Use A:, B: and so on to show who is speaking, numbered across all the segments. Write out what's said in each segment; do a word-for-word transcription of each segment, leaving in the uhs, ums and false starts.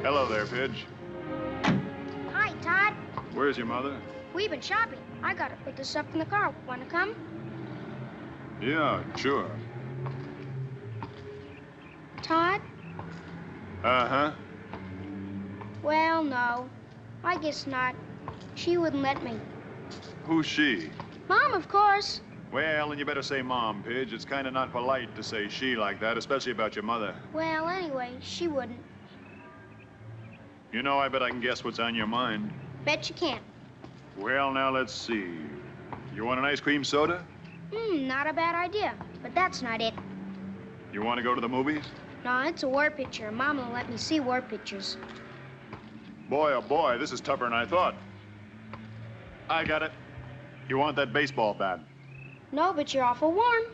A: Hello there, Pidge.
B: Hi, Todd.
A: Where's your mother?
B: We've been shopping. I gotta put this up in the car. Wanna come?
A: Yeah, sure.
B: Todd?
A: Uh-huh.
B: Well, no. I guess not. She wouldn't let me.
A: Who's she?
B: Mom, of course.
A: Well, then you better say Mom, Pidge. It's kind of not polite to say she like that, especially about your mother.
B: Well, anyway, she wouldn't.
A: You know, I bet I can guess what's on your mind.
B: Bet you can't.
A: Well, now, let's see. You want an ice cream soda?
B: Hmm, not a bad idea. But that's not it.
A: You want to go to the movies?
B: No, it's a war picture. Mom won't let me see war pictures.
A: Boy, oh boy, this is tougher than I thought. I got it. You want that baseball bat?
B: No, but you're awful warm.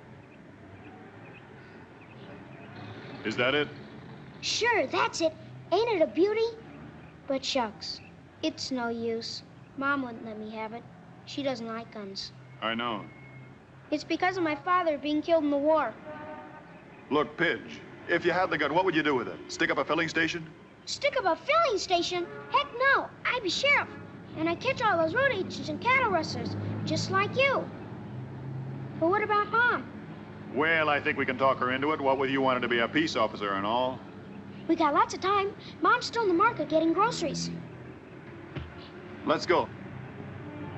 A: Is that it?
B: Sure, that's it. Ain't it a beauty? But shucks, it's no use. Mom wouldn't let me have it. She doesn't like guns.
A: I know.
B: It's because of my father being killed in the war.
A: Look, Pidge, if you had the gun, what would you do with it? Stick up a filling station?
B: Stick up a filling station? Heck no. I'd be sheriff. And I'd catch all those road agents and cattle rustlers, just like you. But what about Mom?
A: Well, I think we can talk her into it, what with you wanting to be a peace officer and all.
B: We got lots of time. Mom's still in the market getting groceries.
A: Let's go.